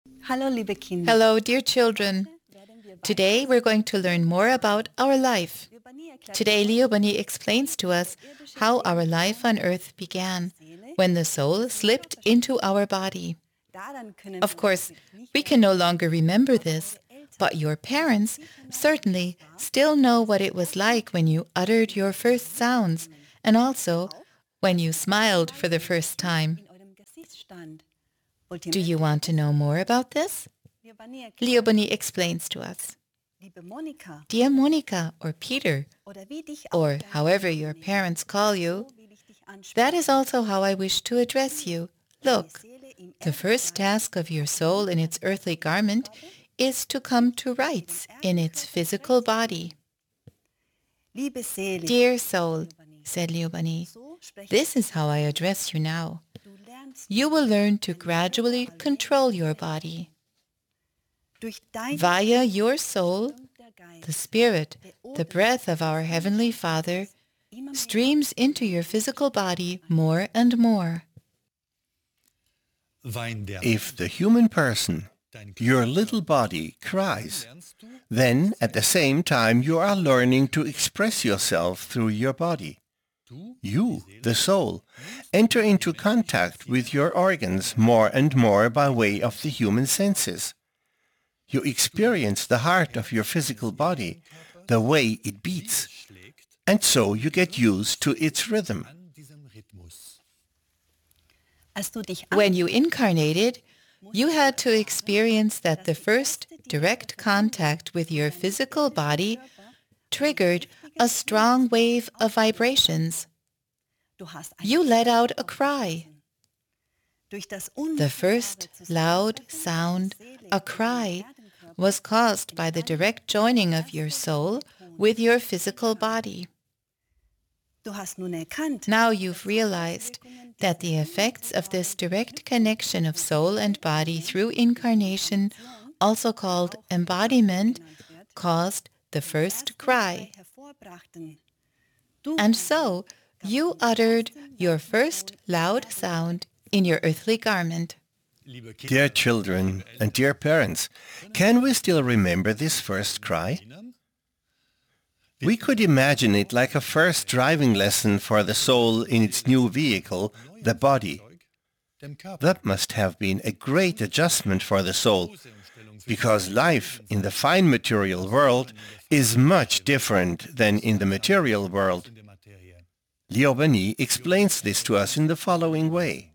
Hallo, liebe Kinder. Hello, dear children. Today we're going to learn more about our life. Today Leopold explains to us how our life on earth began, when the soul slipped into our body. Of course, we can no longer remember this, but your parents certainly still know what it was like when you uttered your first sounds, and also when you smiled for the first time. Do you want to know more about this? Leopold explains to us. Dear Monika or Peter, or however your parents call you, that is also how I wish to address you. Look, the first task of your soul in its earthly garment is to come to rights in its physical body. Dear soul, said Leopold, this is how I address you now. You will learn to gradually control your body. Via your soul, the spirit, the breath of our Heavenly Father, streams into your physical body more and more. If the human person, your little body, cries, then at the same time you are learning to express yourself through your body. You, the soul, enter into contact with your organs more and more by way of the human senses. You experience the heart of your physical body, the way it beats, and so you get used to its rhythm. When you incarnated, you had to experience that the first direct contact with your physical body triggered a strong wave of vibrations. You let out a cry. The first loud sound, a cry, was caused by the direct joining of your soul with your physical body. Now you've realized that the effects of this direct connection of soul and body through incarnation, also called embodiment, caused the first cry. And so, you uttered your first loud sound in your earthly garment. Dear children and dear parents, can we still remember this first cry? We could imagine it like a first driving lesson for the soul in its new vehicle, the body. That must have been a great adjustment for the soul, because life in the fine material world is much different than in the material world. Leopold explains this to us in the following way.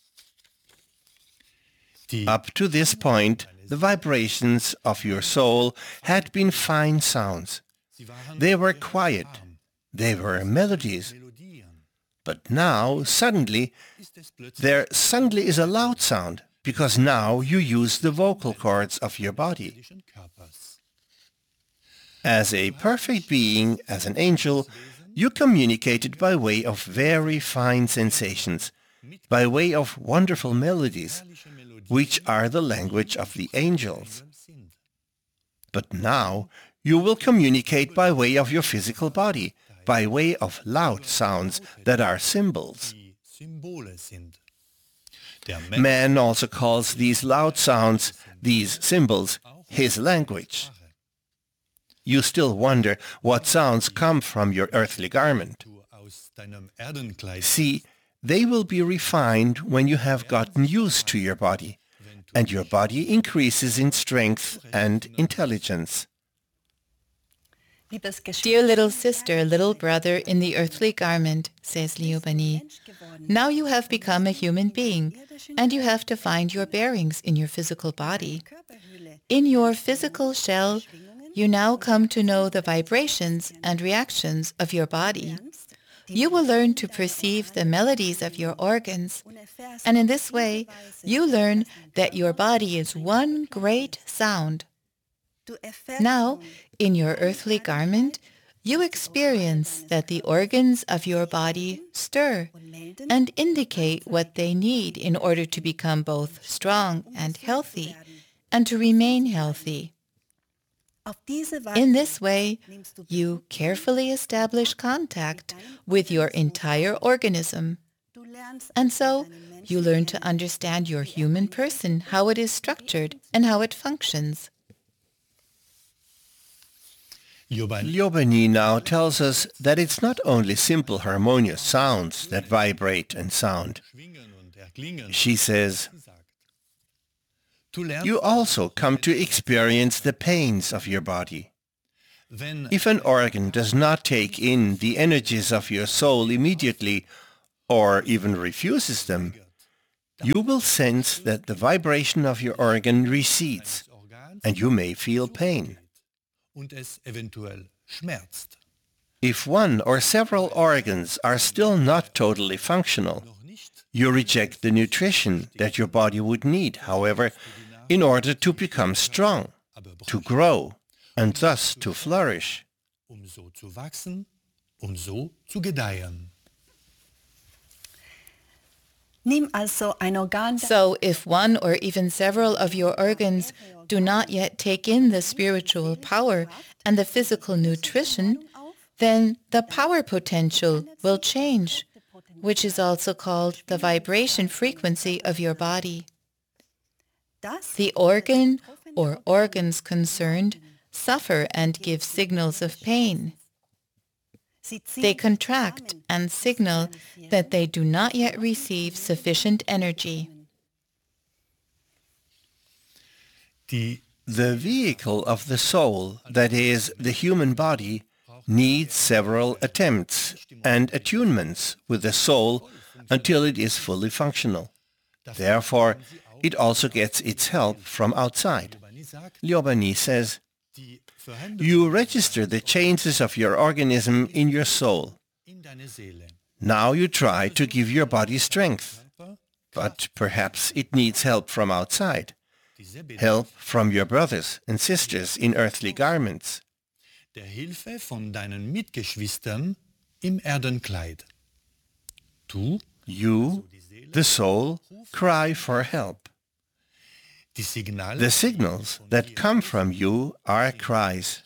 Up to this point, the vibrations of your soul had been fine sounds. They were quiet. They were melodies. But now, there suddenly is a loud sound, because now you use the vocal cords of your body. As a perfect being, as an angel, you communicated by way of very fine sensations, by way of wonderful melodies, which are the language of the angels. But now you will communicate by way of your physical body, by way of loud sounds that are symbols. Man also calls these loud sounds, these symbols, his language. You still wonder what sounds come from your earthly garment. See, they will be refined when you have gotten used to your body, and your body increases in strength and intelligence. Dear little sister, little brother in the earthly garment, says Leopold, now you have become a human being, and you have to find your bearings in your physical body. In your physical shell, you now come to know the vibrations and reactions of your body. You will learn to perceive the melodies of your organs, and in this way, you learn that your body is one great sound. Now, in your earthly garment, you experience that the organs of your body stir and indicate what they need in order to become both strong and healthy, and to remain healthy. In this way, you carefully establish contact with your entire organism. And so, You learn to understand your human person, how it is structured and how it functions. Lyobani now tells us that it's not only simple harmonious sounds that vibrate and sound. She says, you also come to experience the pains of your body. If an organ does not take in the energies of your soul immediately, or even refuses them, you will sense that the vibration of your organ recedes, and you may feel pain. If one or several organs are still not totally functional, you reject the nutrition that your body would need, however, in order to become strong, to grow, and thus to flourish. So if one or even several of your organs do not yet take in the spiritual power and the physical nutrition, then the power potential will change, which is also called the vibration frequency of your body. The organ or organs concerned suffer and give signals of pain. They contract and signal that they do not yet receive sufficient energy. The vehicle of the soul, that is, the human body, needs several attempts and attunements with the soul until it is fully functional. Therefore, it also gets its help from outside. Lyobani says, you register the changes of your organism in your soul. Now you try to give your body strength, but perhaps it needs help from outside, help from your brothers and sisters in earthly garments. You, the soul, cry for help. The signals that come from you are cries.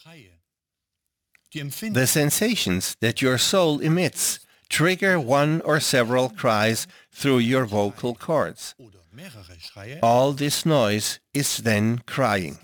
The sensations that your soul emits trigger one or several cries through your vocal cords. All this noise is then crying.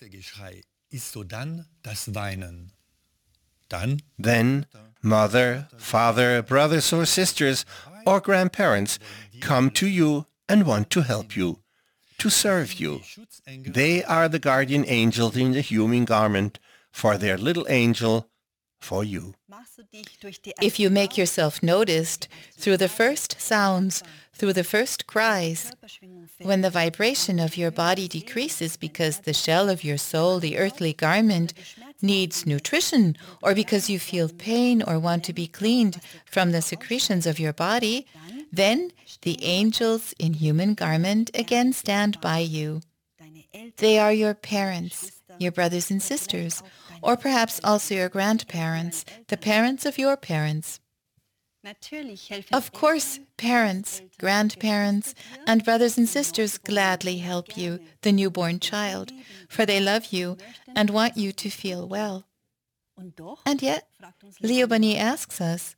Then mother, father, brothers or sisters or grandparents come to you and want to help you, to serve you. They are the guardian angels in the human garment for their little angel, for you. If you make yourself noticed through the first sounds, through the first cries, when the vibration of your body decreases because the shell of your soul, the earthly garment, needs nutrition, or because you feel pain or want to be cleaned from the secretions of your body, then the angels in human garment again stand by you. They are your parents, your brothers and sisters, or perhaps also your grandparents, the parents of your parents. Of course, parents, grandparents, and brothers and sisters gladly help you, the newborn child, for they love you and want you to feel well. And yet, Lyobani asks us,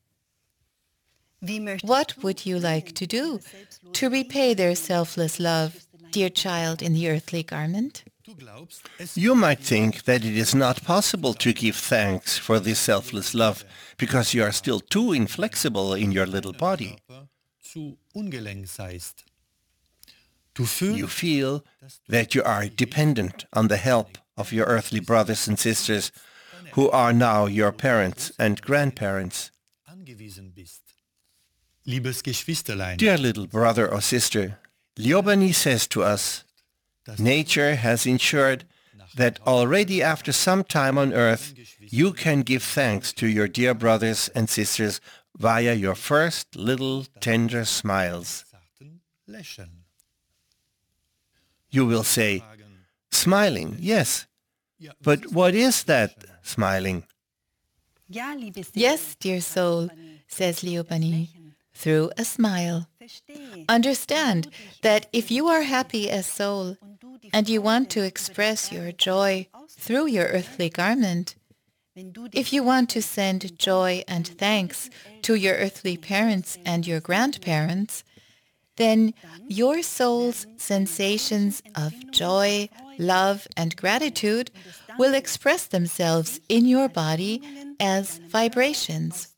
what would you like to do to repay their selfless love, dear child in the earthly garment? You might think that it is not possible to give thanks for this selfless love because you are still too inflexible in your little body. You feel that you are dependent on the help of your earthly brothers and sisters who are now your parents and grandparents. Dear little brother or sister, Lyobani says to us, nature has ensured that already after some time on earth, you can give thanks to your dear brothers and sisters via your first little tender smiles. You will say, smiling, yes, but what is that smiling? Yes, dear soul, says Lyobani, through a smile. Understand that if you are happy as soul and you want to express your joy through your earthly garment, if you want to send joy and thanks to your earthly parents and your grandparents, then your soul's sensations of joy, love, and gratitude will express themselves in your body as vibrations.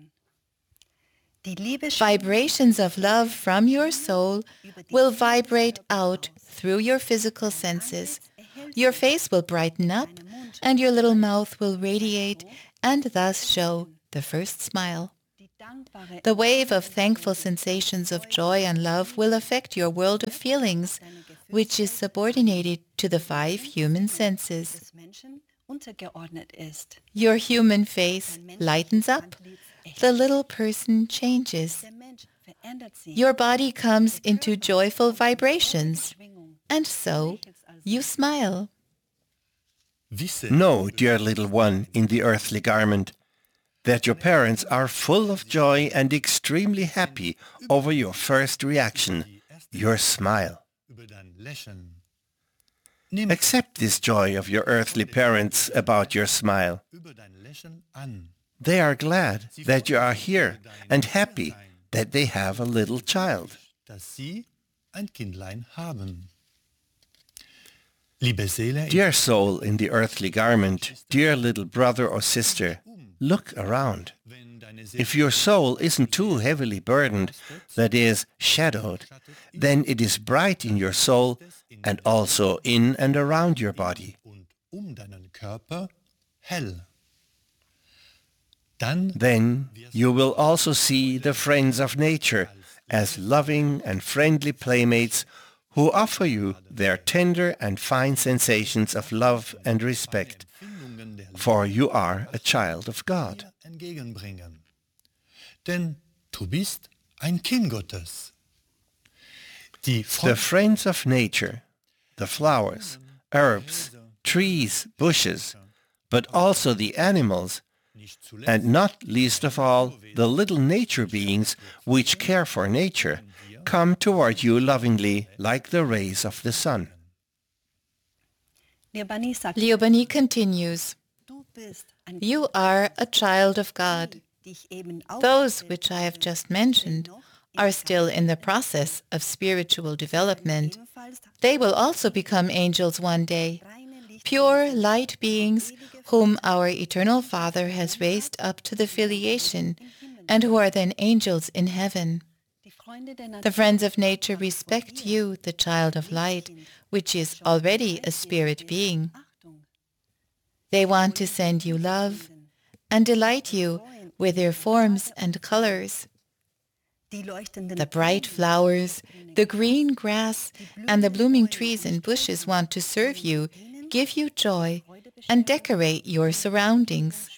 Vibrations of love from your soul will vibrate out through your physical senses. Your face will brighten up, and your little mouth will radiate and thus show the first smile. The wave of thankful sensations of joy and love will affect your world of feelings, which is subordinated to the 5 human senses. Your human face lightens up. The little person changes. Your body comes into joyful vibrations, and so you smile. Know, dear little one in the earthly garment, that your parents are full of joy and extremely happy over your first reaction, your smile. Accept this joy of your earthly parents about your smile. They are glad that you are here and happy that they have a little child. Dear soul in the earthly garment, dear little brother or sister, look around. If your soul isn't too heavily burdened, that is, shadowed, then it is bright in your soul and also in and around your body. Then you will also see the friends of nature as loving and friendly playmates who offer you their tender and fine sensations of love and respect, for you are a child of God. The friends of nature, the flowers, herbs, trees, bushes, but also the animals, and not least of all, the little nature beings which care for nature, come toward you lovingly like the rays of the sun. Liobani continues, you are a child of God. Those which I have just mentioned are still in the process of spiritual development. They will also become angels one day, pure light beings whom our eternal Father has raised up to the filiation, and who are then angels in heaven. The friends of nature respect you, the child of light, which is already a spirit being. They want to send you love and delight you with their forms and colors. The bright flowers, the green grass, and the blooming trees and bushes want to serve you, give you joy, and decorate your surroundings.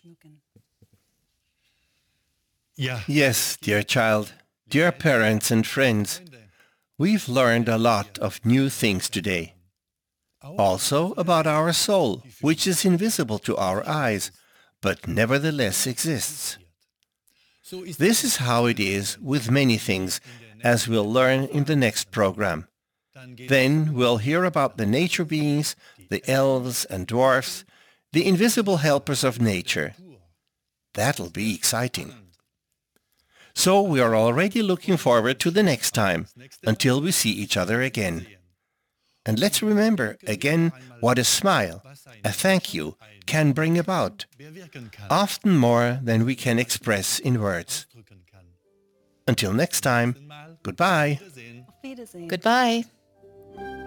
Yes, dear child, dear parents and friends, we've learned a lot of new things today. Also about our soul, which is invisible to our eyes, but nevertheless exists. This is how it is with many things, as we'll learn in the next program. Then we'll hear about the nature beings, the elves and dwarfs, the invisible helpers of nature. That'll be exciting. So we are already looking forward to the next time, until we see each other again. And let's remember again what a smile, a thank you, can bring about, often more than we can express in words. Until next time, goodbye. Goodbye.